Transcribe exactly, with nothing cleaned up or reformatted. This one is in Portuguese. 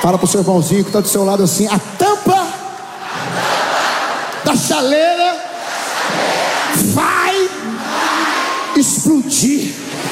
Fala pro seu irmãozinho que está do seu lado assim: a tampa da chaleira vai explodir.